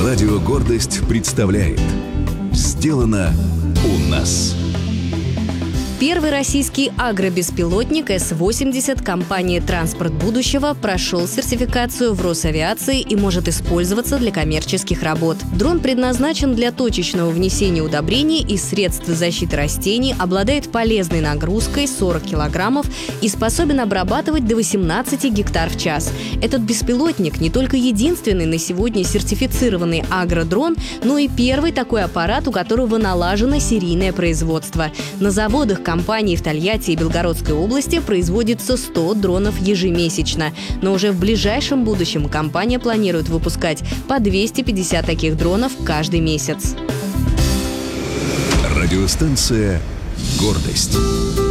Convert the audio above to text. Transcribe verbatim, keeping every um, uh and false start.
Радио «Гордость» представляет «Сделано у нас». Первый российский агробеспилотник эс восемьдесят компании «Транспорт будущего» прошел сертификацию в Росавиации и может использоваться для коммерческих работ. Дрон предназначен для точечного внесения удобрений и средств защиты растений, обладает полезной нагрузкой сорок килограммов и способен обрабатывать до восемнадцати гектар в час. Этот беспилотник не только единственный на сегодня сертифицированный агродрон, но и первый такой аппарат, у которого налажено серийное производство. На заводах компании в Тольятти и Белгородской области производится сто дронов ежемесячно. Но уже в ближайшем будущем компания планирует выпускать по двести пятьдесят таких дронов каждый месяц. Радиостанция «Гордость».